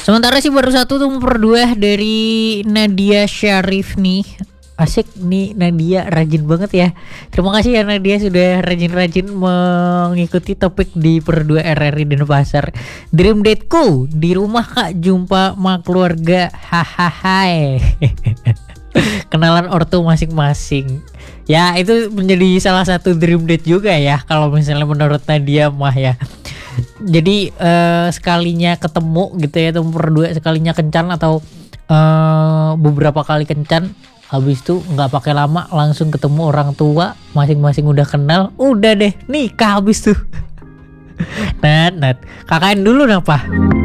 Sementara sih baru satu tuh nomor 2 dari Nadia Syarif nih. Asik nih, Nadia rajin banget ya. Terima kasih ya Nadia sudah rajin-rajin mengikuti topik di per 2 RRI Denpasar. Dream dateku di rumah kak, jumpa sama keluarga, hahaha. Kenalan ortu masing-masing. Ya itu menjadi salah satu dream date juga ya kalau misalnya menurut Nadia mah ya. Jadi sekalinya ketemu gitu ya, atau berdua sekalinya kencan atau beberapa kali kencan, habis itu nggak pakai lama langsung ketemu orang tua, masing-masing udah kenal, udah deh nikah habis tuh. Nat, KKN dulu napa?